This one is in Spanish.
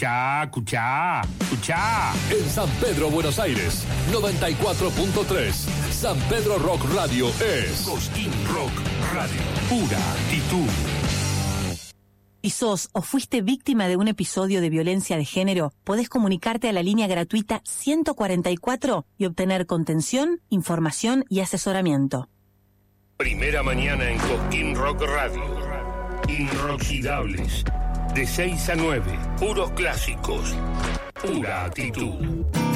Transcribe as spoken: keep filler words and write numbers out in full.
Escuchá, escuchá, escuchá. En San Pedro, Buenos Aires, noventa y cuatro punto tres. San Pedro Rock Radio es Cosquín Rock Radio. Pura actitud. Si sos o fuiste víctima de un episodio de violencia de género, podés comunicarte a la línea gratuita ciento cuarenta y cuatro y obtener contención, información y asesoramiento. Primera mañana en Cosquín Rock Radio. Inoxidables. De seis a nueve. Puros clásicos. Pura actitud.